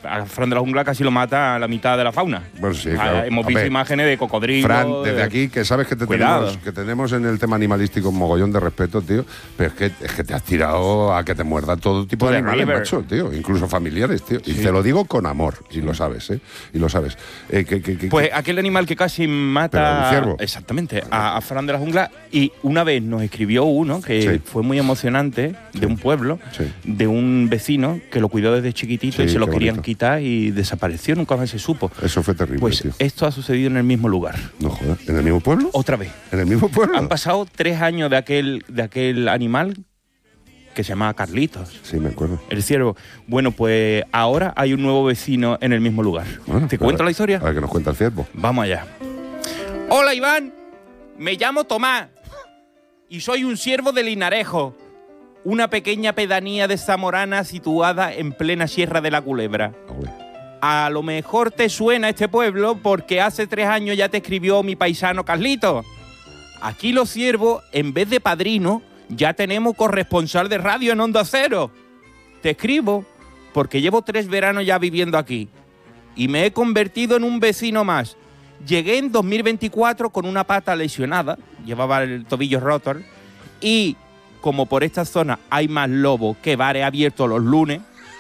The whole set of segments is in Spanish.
A Fran de la Jungla casi lo mata a la mitad de la fauna. Bueno, sí, claro. Hemos visto imágenes de cocodrilos. Fran, desde aquí, que sabes que tenemos en el tema animalístico un mogollón de respeto, tío, pero es que te has tirado a que te muerda todo tipo de animales, macho, tío, incluso familiares, tío. Sí. Y te lo digo con amor, y lo sabes, ¿eh? Y lo sabes. Pues aquel animal que casi mata… Un ciervo. Exactamente, a Fran de la Jungla. Y una vez nos escribió uno que fue muy emocionante, de un pueblo, de un vecino que lo cuidó desde chiquitito y se lo querían quitar y desapareció, nunca más se supo. Eso fue terrible, pues, tío. Esto ha sucedido en el mismo lugar. No jodas, ¿en el mismo pueblo? Otra vez. ¿En el mismo pueblo? Han pasado 3 años de aquel animal que se llamaba Carlitos. Sí, me acuerdo. El ciervo. Bueno, pues ahora hay un nuevo vecino en el mismo lugar. Bueno, ¿te cuento la historia? A ver, que nos cuenta el ciervo. Vamos allá. Hola, Iván. Me llamo Tomás y soy un ciervo de Linarejo, una pequeña pedanía de Zamorana situada en plena Sierra de la Culebra. A lo mejor te suena este pueblo porque hace 3 años ya te escribió mi paisano Carlito. Aquí los ciervos, en vez de padrino, ya tenemos corresponsal de radio en Onda Cero. Te escribo porque llevo 3 veranos ya viviendo aquí y me he convertido en un vecino más. Llegué en 2024 con una pata lesionada, llevaba el tobillo roto y como por esta zona hay más lobos que bares abiertos los lunes,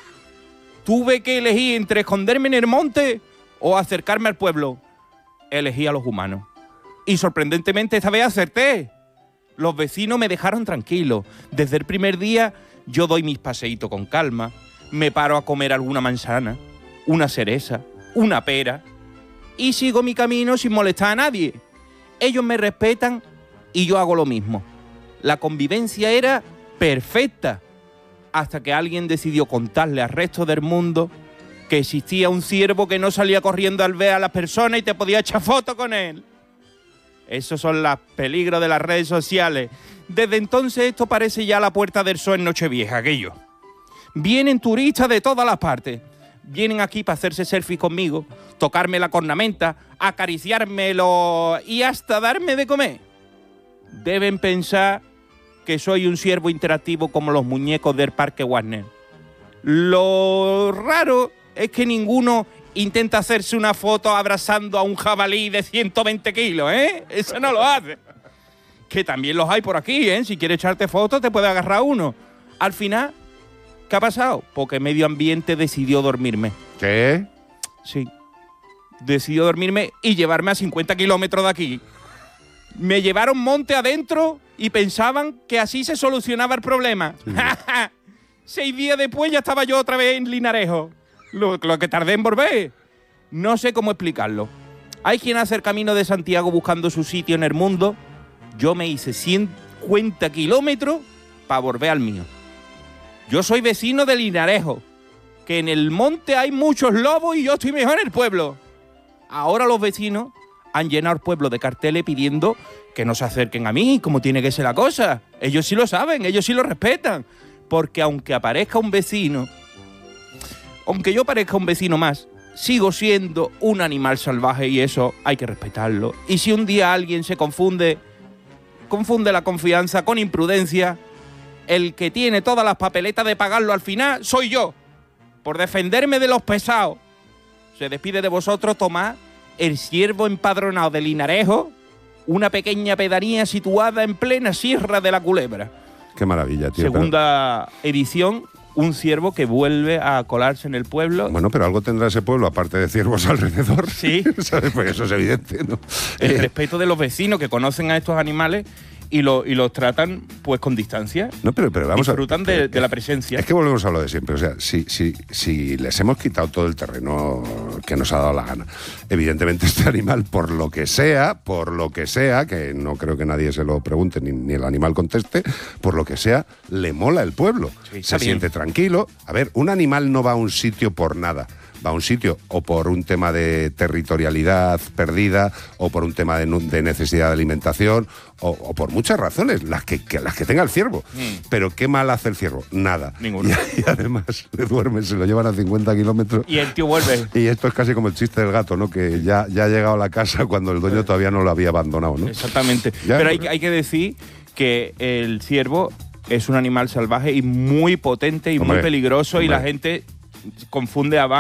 tuve que elegir entre esconderme en el monte o acercarme al pueblo. Elegí a los humanos. Y sorprendentemente esta vez acerté. Los vecinos me dejaron tranquilo. Desde el primer día yo doy mis paseitos con calma, me paro a comer alguna manzana, una cereza, una pera y sigo mi camino sin molestar a nadie. Ellos me respetan y yo hago lo mismo. La convivencia era perfecta hasta que alguien decidió contarle al resto del mundo que existía un ciervo que no salía corriendo al ver a las personas y te podía echar fotos con él. Esos son los peligros de las redes sociales. Desde entonces esto parece ya la Puerta del Sol en Nochevieja, aquello. Vienen turistas de todas las partes. Vienen aquí para hacerse selfies conmigo, tocarme la cornamenta, acariciármelo y hasta darme de comer. Deben pensar que soy un ciervo interactivo como los muñecos del Parque Warner. Lo raro es que ninguno intenta hacerse una foto abrazando a un jabalí de 120 kilos, ¿eh? Eso no lo hace. Que también los hay por aquí, ¿eh? Si quieres echarte fotos te puede agarrar uno. Al final, ¿qué ha pasado? Porque Medio Ambiente decidió dormirme. ¿Qué? Sí. Decidió dormirme y llevarme a 50 kilómetros de aquí. Me llevaron monte adentro y pensaban que así se solucionaba el problema. Sí. 6 días después ya estaba yo otra vez en Linarejo. Lo que tardé en volver. No sé cómo explicarlo. Hay quien hace el Camino de Santiago buscando su sitio en el mundo. Yo me hice 50 kilómetros para volver al mío. Yo soy vecino de Linarejo, que en el monte hay muchos lobos y yo estoy mejor en el pueblo. Ahora los vecinos han llenado el pueblo de carteles pidiendo que no se acerquen a mí, como tiene que ser la cosa. Ellos sí lo saben, ellos sí lo respetan. Porque aunque aparezca un vecino, aunque yo parezca un vecino más, sigo siendo un animal salvaje y eso hay que respetarlo. Y si un día alguien se confunde la confianza con imprudencia, el que tiene todas las papeletas de pagarlo al final soy yo, por defenderme de los pesados. Se despide de vosotros Tomás, el ciervo empadronado de Linarejo, una pequeña pedanía situada en plena Sierra de la Culebra. Qué maravilla, tío. Segunda edición, un ciervo que vuelve a colarse en el pueblo. Bueno, pero algo tendrá ese pueblo, aparte de ciervos alrededor. Sí. ¿Sabes? Pues eso es evidente, ¿no? El respeto de los vecinos que conocen a estos animales y los tratan pues con distancia. No, pero vamos disfrutan de la presencia. Es que volvemos a lo de siempre. O sea, si les hemos quitado todo el terreno que nos ha dado la gana, evidentemente este animal, por lo que sea, que no creo que nadie se lo pregunte, ni el animal conteste, por lo que sea, le mola el pueblo. Sí, se siente tranquilo. A ver, un animal no va a un sitio por nada. Va a un sitio o por un tema de territorialidad perdida, o por un tema de necesidad de alimentación, o por muchas razones, las que tenga el ciervo. Pero ¿qué mal hace el ciervo? Nada. Ninguno. Y además le duermen, se lo llevan a 50 kilómetros. Y el tío vuelve. Y esto es casi como el chiste del gato, ¿no? Que ya ha llegado a la casa cuando el dueño todavía no lo había abandonado, ¿no? Exactamente. Pero hay que decir que el ciervo es un animal salvaje y muy potente y muy peligroso, y la gente confunde a